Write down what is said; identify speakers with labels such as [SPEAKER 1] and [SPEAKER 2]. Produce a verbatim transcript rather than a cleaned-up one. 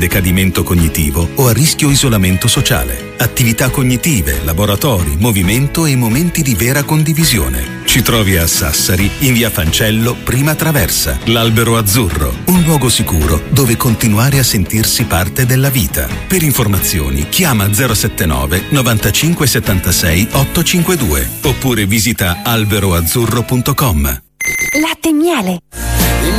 [SPEAKER 1] decadimento cognitivo o a rischio isolamento sociale. Attività cognitive, laboratori, movimento e momenti di vera condivisione. Ci trovi a Sassari, in via Fancello, prima traversa. L'Albero Azzurro, un luogo sicuro dove continuare a sentirsi parte della vita. Per informazioni chiama zero settantanove novantacinque settantasei ottocentocinquantadue oppure visita alberoazzurro punto com.
[SPEAKER 2] Latte e miele.